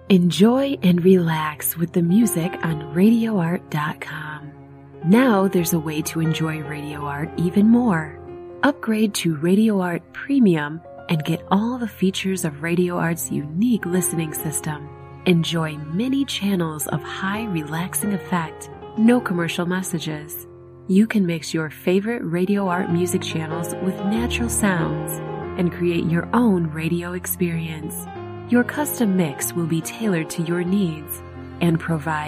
Enjoy and relax with the music on RadioArt.com. Now there's a way to enjoy Radio Art even more. Upgrade to Radio Art Premium and get all the features of Radio Art's unique listening system. Enjoy many channels of high relaxing effect, no commercial messages. You can mix your favorite Radio Art music channels with natural sounds and create your own radio experience. Your custom mix will be tailored to your needs and provide